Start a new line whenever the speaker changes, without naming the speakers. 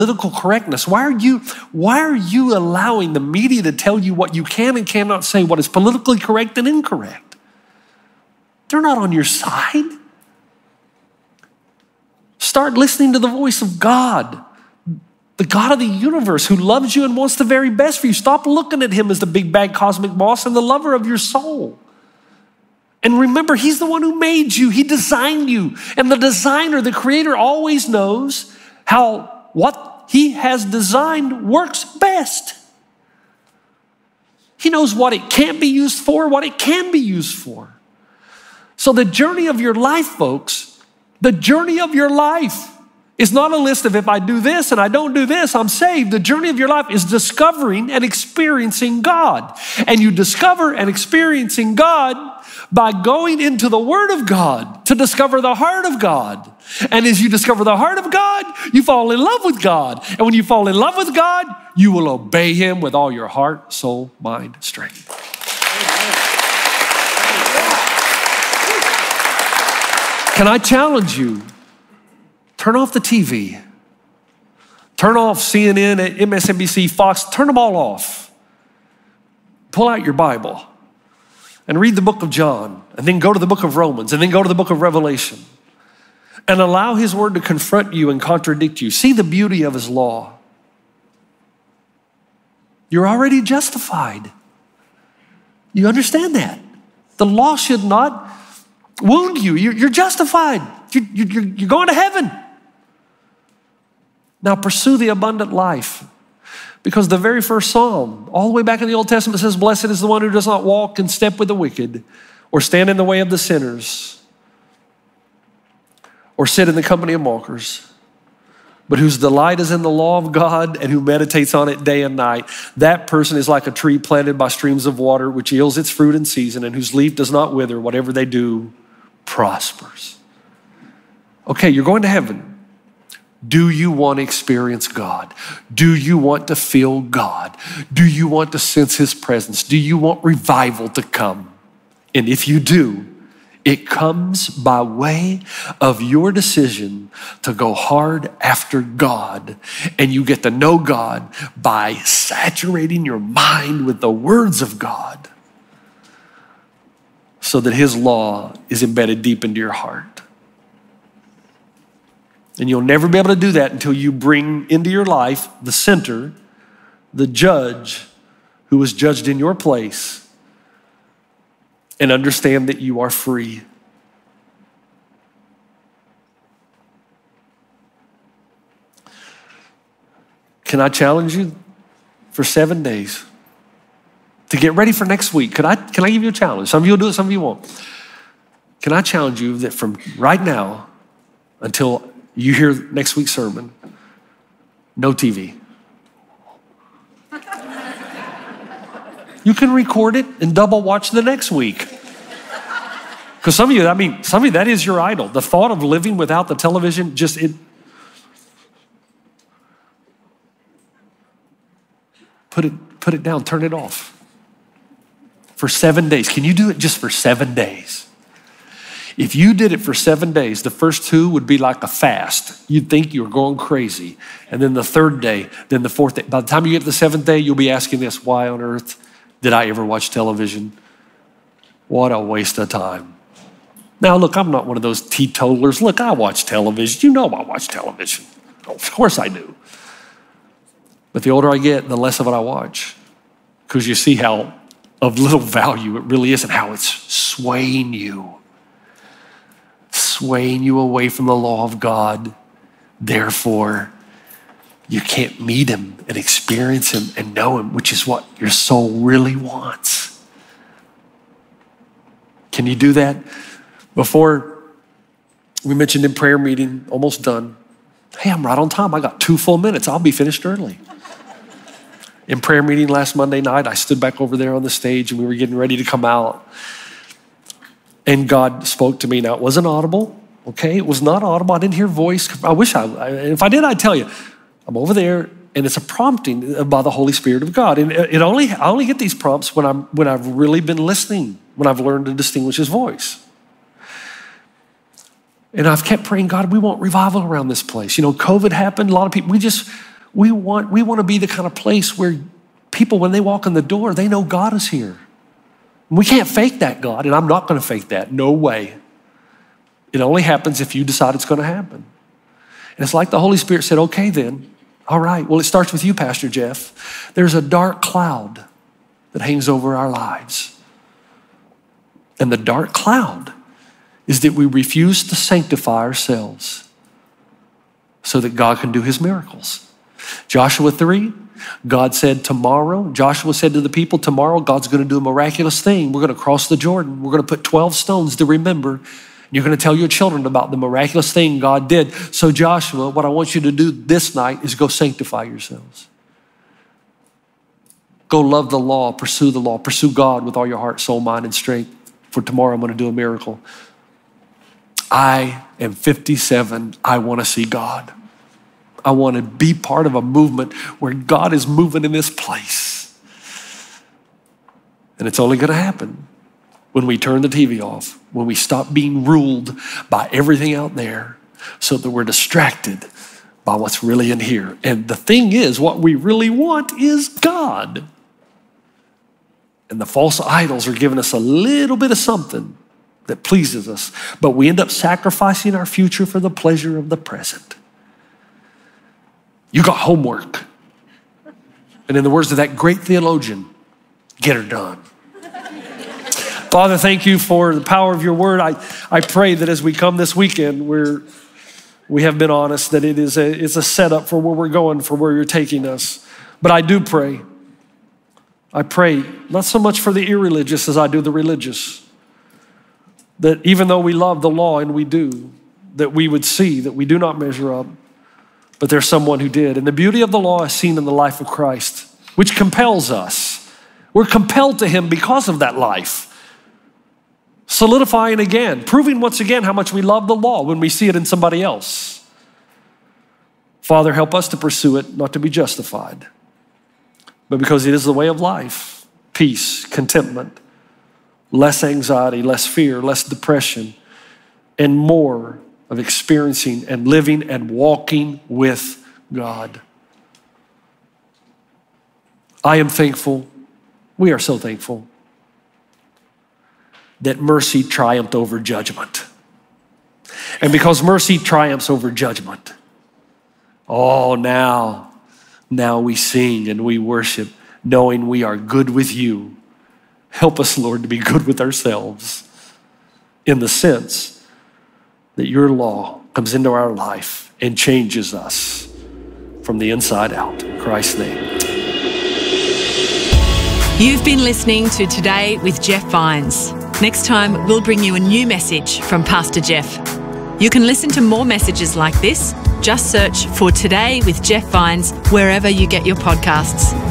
political correctness? Why are you allowing the media to tell you what you can and cannot say, what is politically correct and incorrect? They're not on your side. Start listening to the voice of God, the God of the universe who loves you and wants the very best for you. Stop looking at him as the big bad cosmic boss and the lover of your soul. And remember, he's the one who made you. He designed you. And the designer, the creator, always knows how what he has designed works best. He knows what it can't be used for, what it can be used for. So the journey of your life, folks, the journey of your life is not a list of if I do this and I don't do this, I'm saved. The journey of your life is discovering and experiencing God. And you discover and experiencing God by going into the Word of God to discover the heart of God. And as you discover the heart of God, you fall in love with God. And when you fall in love with God, you will obey him with all your heart, soul, mind, strength. Can I challenge you? Turn off the TV. Turn off CNN, MSNBC, Fox. Turn them all off. Pull out your Bible and read the book of John, and then go to the book of Romans, and then go to the book of Revelation, and allow his word to confront you and contradict you. See the beauty of his law. You're already justified. You understand that? The law should not wound you. You're justified. You're going to heaven. Now pursue the abundant life. Because the very first Psalm, all the way back in the Old Testament, says, blessed is the one who does not walk in step with the wicked, or stand in the way of the sinners, or sit in the company of mockers, but whose delight is in the law of God and who meditates on it day and night. That person is like a tree planted by streams of water, which yields its fruit in season, and whose leaf does not wither. Whatever they do prospers. Okay, you're going to heaven. Do you want to experience God? Do you want to feel God? Do you want to sense his presence? Do you want revival to come? And if you do, it comes by way of your decision to go hard after God. And you get to know God by saturating your mind with the words of God so that his law is embedded deep into your heart. And you'll never be able to do that until you bring into your life the center, the judge who was judged in your place, and understand that you are free. Can I challenge you for 7 days to get ready for next week? Can I give you a challenge? Some of you will do it, some of you won't. Can I challenge you that from right now until you hear next week's sermon, no TV. You can record it and double watch the next week. Because some of you, that is your idol. The thought of living without the television, put it down, turn it off. For 7 days. Can you do it just for 7 days? If you did it for 7 days, the first 2 would be like a fast. You'd think you were going crazy. And then the third day, then the fourth day. By the time you get to the 7th day, you'll be asking this, why on earth did I ever watch television? What a waste of time. Now, look, I'm not one of those teetotalers. Look, I watch television. You know I watch television. Oh, of course I do. But the older I get, the less of it I watch. Because you see how of little value it really is and how it's swaying you away from the law of God. Therefore, you can't meet him and experience him and know him, which is what your soul really wants. Can you do that? Before we mentioned in prayer meeting, almost done. Hey, I'm right on time. I got 2 full minutes. I'll be finished early. In prayer meeting last Monday night, I stood back over there on the stage and we were getting ready to come out. And God spoke to me. Now, it wasn't audible, okay? It was not audible. I didn't hear voice. If I did, I'd tell you. I'm over there, and it's a prompting by the Holy Spirit of God. And I only get these prompts when I've really been listening, when I've learned to distinguish his voice. And I've kept praying, God, we want revival around this place. You know, COVID happened. A lot of people, We want to be the kind of place where people, when they walk in the door, they know God is here. We can't fake that, God, and I'm not going to fake that. No way. It only happens if you decide it's going to happen. And it's like the Holy Spirit said, okay then, all right. Well, it starts with you, Pastor Jeff. There's a dark cloud that hangs over our lives. And the dark cloud is that we refuse to sanctify ourselves so that God can do his miracles. Joshua 3, God said tomorrow, Joshua said to the people, tomorrow God's going to do a miraculous thing. We're going to cross the Jordan. We're going to put 12 stones to remember. You're going to tell your children about the miraculous thing God did. So Joshua, what I want you to do this night is go sanctify yourselves. Go love the law, pursue God with all your heart, soul, mind, and strength. For tomorrow I'm going to do a miracle. I am 57. I want to see God. I want to be part of a movement where God is moving in this place. And it's only going to happen when we turn the TV off, when we stop being ruled by everything out there so that we're distracted by what's really in here. And the thing is, what we really want is God. And the false idols are giving us a little bit of something that pleases us, but we end up sacrificing our future for the pleasure of the present. You got homework. And in the words of that great theologian, get her done. Father, thank you for the power of your word. I pray that as we come this weekend, we have been honest, that it's a setup for where we're going, for where you're taking us. But I do pray. I pray not so much for the irreligious as I do the religious. That even though we love the law, and we do, that we would see that we do not measure up, but there's someone who did. And the beauty of the law is seen in the life of Christ, which compels us. We're compelled to him because of that life. Solidifying again, proving once again how much we love the law when we see it in somebody else. Father, help us to pursue it, not to be justified, but because it is the way of life, peace, contentment, less anxiety, less fear, less depression, and more of experiencing and living and walking with God. I am thankful, we are so thankful, that mercy triumphed over judgment. And because mercy triumphs over judgment, now we sing and we worship, knowing we are good with you. Help us, Lord, to be good with ourselves in the sense that your law comes into our life and changes us from the inside out. In Christ's name.
You've been listening to Today with Jeff Vines. Next time, we'll bring you a new message from Pastor Jeff. You can listen to more messages like this. Just search for Today with Jeff Vines wherever you get your podcasts.